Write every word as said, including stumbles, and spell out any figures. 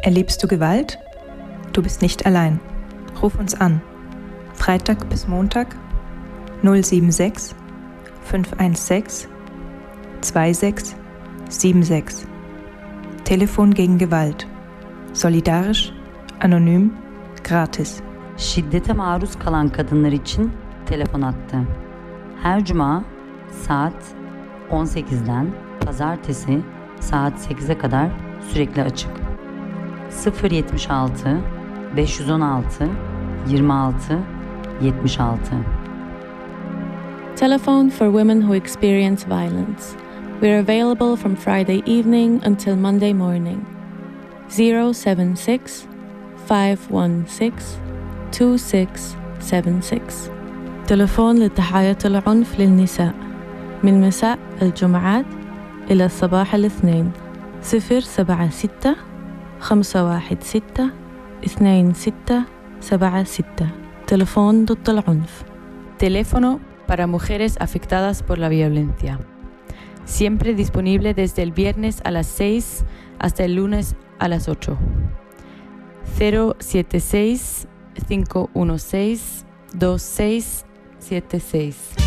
Erlebst du Gewalt? Du bist nicht allein. Ruf uns an. Freitag bis Montag null sieben sechs fünf eins sechs zwei sechs sieben sechs. Telefon gegen Gewalt. Solidarisch, anonym, gratis. Şiddete maruz kalan kadınlar için telefon hattı. Her cuma saat on sekizden pazartesi saat sekize kadar sürekli açık. sıfır yetmiş altı beş yüz on altı yirmi altı yetmiş altı. Telephone for women who experience violence. We're available from Friday evening until Monday morning. zero seven six five one six two six seven six. تلفون لضحايا العنف للنساء من مساء الجمعات إلى صباح الاثنين صفر سبعة ستة خمسة واحد ستة اثنين ستة سبعة ستة. تلفون ضد العنف. Teléfono para mujeres afectadas por la violencia. Siempre disponible desde el viernes a las seis hasta el lunes a las ocho. cero siete seis cinco uno seis dos seis siete seis.